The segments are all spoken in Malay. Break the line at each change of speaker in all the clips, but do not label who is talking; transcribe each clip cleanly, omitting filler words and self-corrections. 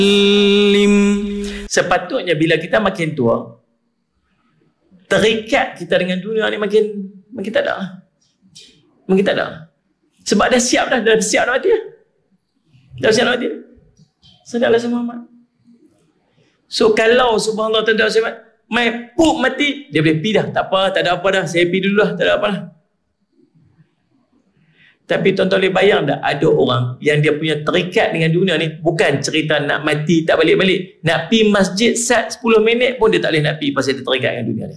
Sepatutnya bila kita makin tua, terikat kita dengan dunia ni makin tak ada. Makin tak ada. Sebab dah siap dah mati dah. Dah siap dah mati dah. Sadarlah sama Muhammad. So kalau subhanallah tuan-tuan sekalian, mai pup mati, dia boleh pergi dah. Tak apa, tak ada apa dah. Saya pergi dulu dah, tak ada apa dah. Tapi tuan-tuan boleh bayang tak, ada orang yang dia punya terikat dengan dunia ni bukan cerita nak mati tak balik-balik. Nak pergi masjid sat 10 minit pun dia tak boleh nak pergi pasal dia terikat dengan dunia dia.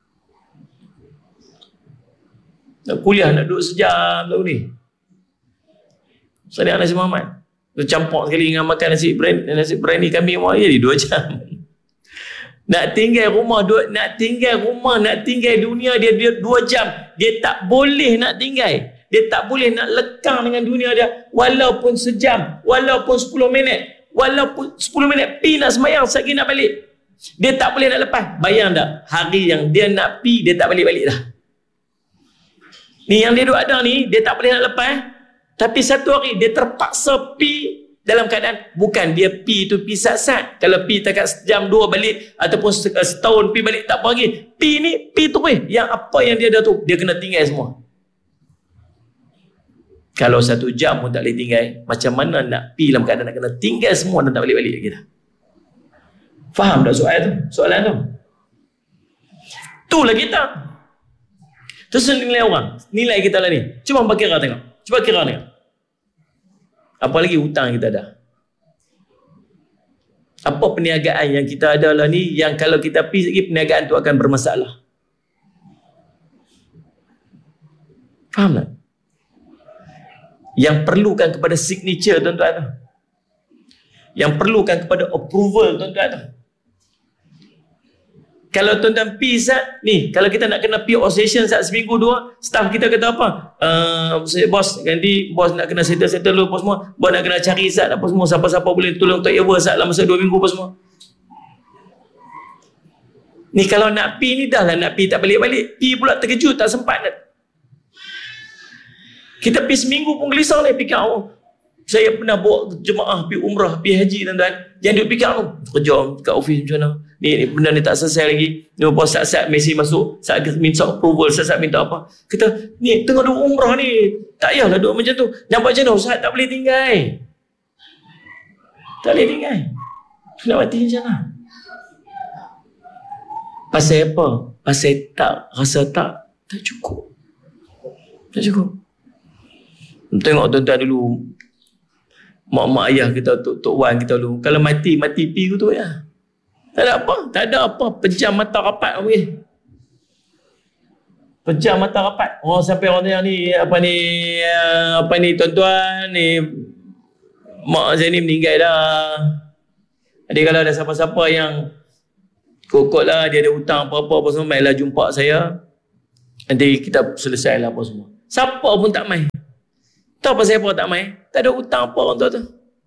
Nak kuliah nak duduk sejam tahu ni. Sadiq nasi Muhammad. Dia campur sekali dengan makan nasi berani kambing jadi 2 jam. Nak tinggal rumah, nak tinggal dunia dia 2 jam. Dia tak boleh nak tinggal. Dia tak boleh nak lekang dengan dunia dia walaupun sejam, walaupun 10 minit, walaupun 10 minit pi nak semayang, sekali nak balik. Dia tak boleh nak lepas. Bayang tak, hari yang dia nak pi, dia tak balik-balik dah. Ni yang dia duk ada ni, dia tak boleh nak lepas. Tapi satu hari dia terpaksa pi dalam keadaan bukan dia pi tu pi sat-sat. Kalau pi takat sejam 2 balik ataupun setahun pi balik tak apa lagi. Pi ni pi tu yang apa yang dia ada tu dia kena tinggal semua. Kalau 1 jam pun tak boleh tinggal, macam mana nak pi dalam keadaan nak kena tinggal semua dan tak balik-balik lagi dah. Faham tak soalan tu? Itulah kita. Terus nilai orang, nilai kita lah ni. Cuba kira tengok. Apa lagi hutang kita ada? Apa perniagaan yang kita ada lah ni, yang kalau kita pergi lagi perniagaan tu akan bermasalah. Faham tak? Yang perlukan kepada signature tuan-tuan. Yang perlukan kepada approval tuan-tuan. Kalau tuan-tuan pergi ni, kalau kita nak kena pergi session seminggu 2, staff kita kata apa? Bos, nanti bos nak kena settle dulu apa semua. Bos nak kena cari apa semua. Siapa-siapa boleh tolong take over dalam masa 2 minggu apa semua. Ni kalau nak pergi ni dah lah nak pergi tak balik-balik. Pergi pula terkejut, tak sempat nak. Kita pergi seminggu pun gelisah ni, fikir, saya pernah bawa jemaah pergi umrah, pergi haji tuan-tuan. Yang dia fikir, kerja kat office macam mana? Ni benda ni tak selesai lagi. Ni bos saat-saat mesej masuk, saat minta approval, saat minta apa. Kita, ni tengah duduk umrah ni, tak payahlah duduk macam tu. Nampak macam mana? Ustaz tak boleh tinggal. Tak boleh tinggal. Nak mati macam mana? Pasal apa? Pasal tak, rasa tak cukup. Tak cukup. Tengok tuan-tuan dulu, mak-mak ayah kita, tok wan kita dulu, kalau mati pi tu ya. Tak ada apa, pejam mata rapat okey. Pejam mata rapat. Sampai orang yang ni apa ni tuan-tuan ni, mak saya ni meninggal dah. Jadi kalau ada siapa-siapa yang kokot lah, dia ada hutang apa-apa semua, mailah jumpa saya. Nanti kita selesai lah apa semua. Siapa pun tak mai. Tahu pasal apa tak mai? Tak ada hutang apa orang tu.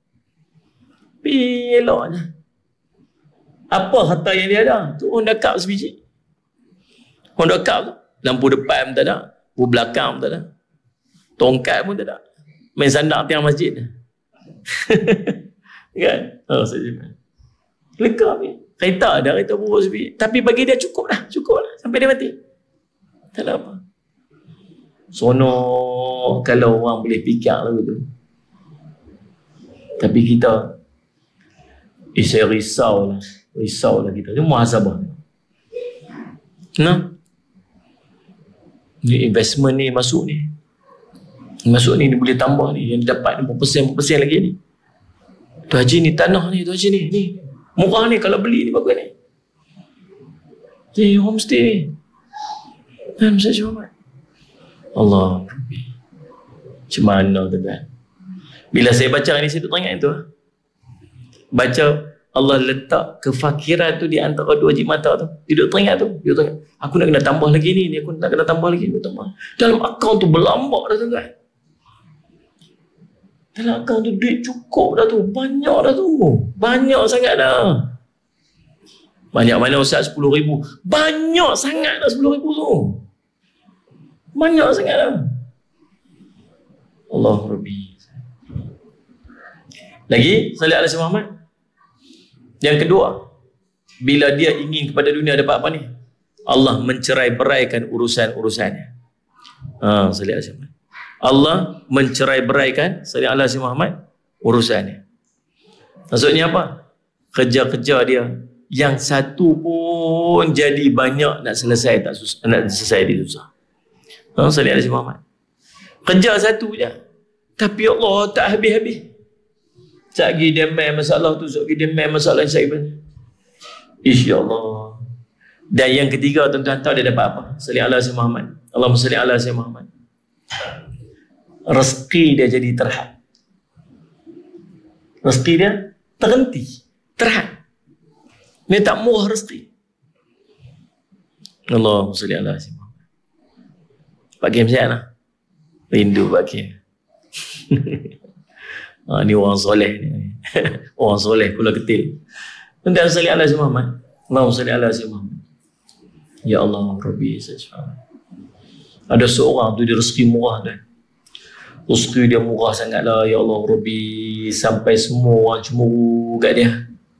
Pergi elok je. Apa harta yang dia ada? Tu Honda Cup sebiji. Honda Cup tu. Lampu depan pun tak ada. Lampu belakang pun tak ada. Tongkat pun tak ada. Main sandar tiang masjid. Kan? Saja. Lekap ni. Kereta ada, kereta buruk sebiji. Tapi bagi dia cukup lah. Sampai dia mati. Tak ada apa. Sono kalau orang boleh fikir lah tu. Tapi kita saya risau lah kita. Dia muhasabah. Ni investment ni masuk ni boleh tambah ni, yang dapat 4% lagi ni. Tu haji ni tanah ni, tu haji ni murah ni kalau beli ni bagus ni. Ni homestay ni. Saya cuba Allah, macam mana tu kan? Bila saya baca ni, saya teringat itu. Baca Allah letak kefakiran tu di antara 2 jik mata tu. Dia duduk teringat tu. Dia teringat, aku nak kena tambah lagi ni, aku nak kena tambah lagi ni. Dalam akaun tu berlambak dah tu kan? Dalam akaun tu duit cukup dah tu. Banyak dah tu. Banyak sangat dah. Banyak mana Ustaz 10,000? Banyak sangat dah 10,000 tu. Banyak sangat dah. Allah Rabbi. Lagi, salih ala Muhammad. Yang kedua, bila dia ingin kepada dunia dapat apa ni? Allah mencerai-beraikan urusan-urusannya. Sallallahu alaihi wasallam. Allah mencerai-beraikan sallallahu alaihi Muhammad urusannya. Maksudnya apa? Kerja-kerja dia yang satu pun jadi banyak nak selesai tak susah, nak selesai dia susah. Sallallahu alaihi Muhammad. Kerja satu je. Tapi Allah tak habis-habis. Sekejap lagi dia main masalah tu, sekejap lagi dia main masalah yang saya banyak. InsyaAllah. Dan yang ketiga, tuan-tuan tahu dia dapat apa? Salli ala Sayyidina Muhammad. Allahumma salli ala Sayyidina Muhammad. Rezeki dia jadi terhad. Rezeki dia terhenti, terhad. Ini tak murah rezeki. Allahumma salli ala Sayyidina Muhammad. Pak Kim sihat lah. Rindu Pak Kim. Ni orang soleh ni. Orang soleh pula ketil. Tuan-tuan salli ala Sayyidina Muhammad. Allahumma salli ala Sayyidina Muhammad. Ya Allah Rabbi Sajjah. Ada seorang tu dia rezeki murah dah. Rezeki dia murah sangatlah. Ya Allah Rabbi. Sampai semua orang cemburu kat dia.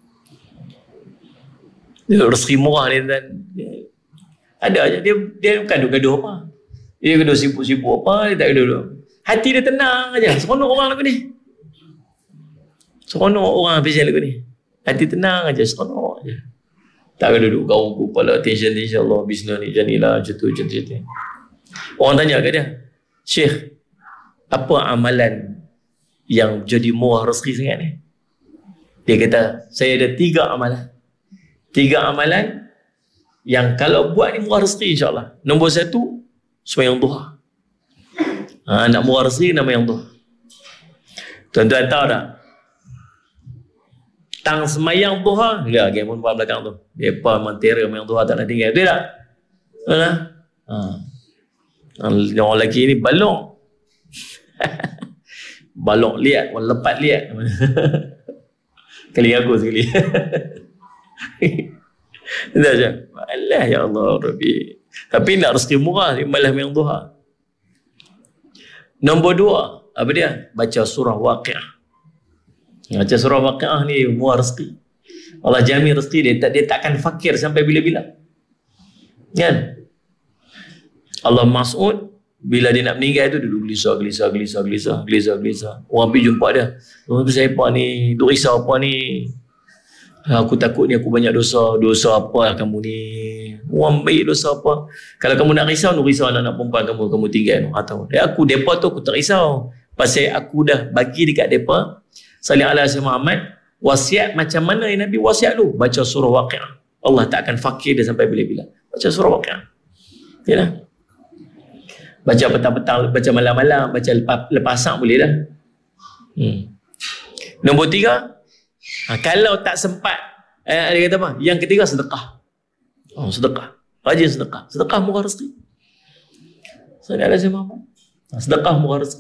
Dia rezeki murah ni dan ada aja dia bukan gaduh apa. Dia gaduh sibuk-sibuk apa, dia tak gaduh. Hati dia tenang aja. Seronok orang lagu ni. Seronok orang habis lagu ni. Hati tenang aja, seronok aja. Tak ada duduk kau kepala tension Allah bisnes ni jadilah macam tu. Orang tanya kat dia, Syekh, apa amalan yang jadi murah rezeki sangat ni? Dia kata, saya ada 3 amalan. 3 amalan yang kalau buat ni murah rezeki insyaAllah. Nombor 1, sembahyang duha. Nak murah rezeki nama yang duha. Tuan-tuan tahu tak? Tang semayang duha, dia game pun buat belakang tu. Depa mentera semayang duha tak nak tinggal. Betul tak? Orang lelaki ni balong. Balong liat, orang lepat liat. Kali aku sekali. Dah je. Alah ya Allah Rabbi. Tapi nak rezeki murah, malah semayang duha. Nombor 2, apa dia? Baca surah Waqiah. Baca surah Waqiah ni murah rezeki. Allah jamin rezeki dia takkan fakir sampai bila-bila. Kan? Allah Mas'ud bila dia nak meninggal tu duduk gelisah. Orang pergi jumpa dia. Orang tu siapa ni? Duk risau apa ni? Aku takut ni aku banyak dosa. Dosa apa kamu ni? Orang baik dosa apa? Kalau kamu nak risau anak-anak perempuan kamu tinggal. Atau aku depa tu aku tak risau. Pasal aku dah bagi dekat depa salli ala Sayyidina Muhammad wasiat macam mana yang Nabi wasiat tu? Baca surah Waqiah. Allah tak akan fakir dia sampai bila-bila. Baca surah Waqiah. Yalah. Baca petang-petang, baca malam-malam, baca lepas asar boleh dah. Nombor 3, kalau tak sempat, dia kata apa? Yang ketiga sedekah. Sedekah. Rajin sedekah. Sedekah murah rezeki. Sallallahu alaihi wasallam. Sedekah murah rezeki.